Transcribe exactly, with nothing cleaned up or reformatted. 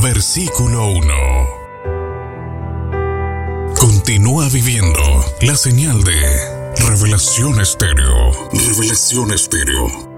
Versículo uno. Continúa viviendo la señal de Revelación Estéreo. Revelación Estéreo.